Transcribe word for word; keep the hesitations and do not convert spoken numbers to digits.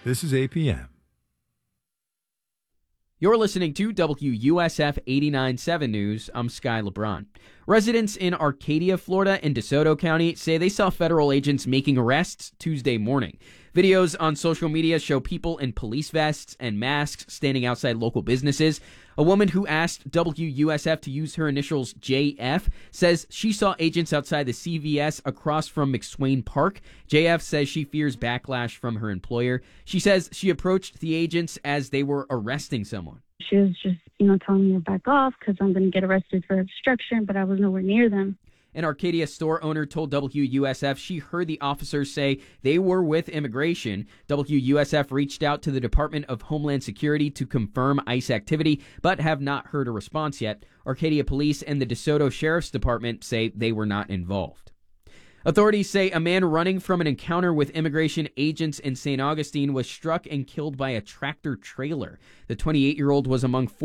This is A P M. You're listening to W U S F eighty-nine point seven News. I'm Sky LeBron. Residents in Arcadia, Florida, and DeSoto County say they saw federal agents making arrests Tuesday morning. Videos on social media show people in police vests and masks standing outside local businesses. A woman who asked W U S F to use her initials J F says she saw agents outside the C V S across from McSwain Park. J F says she fears backlash from her employer. She says she approached the agents as they were arresting someone. She was just, you know, telling me to back off because I'm going to get arrested for obstruction, but I was nowhere near them. An Arcadia store owner told W U S F she heard the officers say they were with immigration. W U S F reached out to the Department of Homeland Security to confirm ICE activity, but have not heard a response yet. Arcadia Police and the DeSoto Sheriff's Department say they were not involved. Authorities say a man running from an encounter with immigration agents in Saint Augustine was struck and killed by a tractor trailer. The twenty-eight-year-old was among four